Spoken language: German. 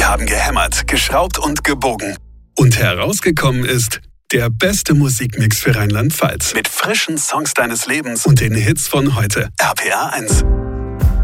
haben gehämmert, geschraubt und gebogen. Und herausgekommen ist der beste Musikmix für Rheinland-Pfalz. Mit frischen Songs deines Lebens und den Hits von heute. RPA 1.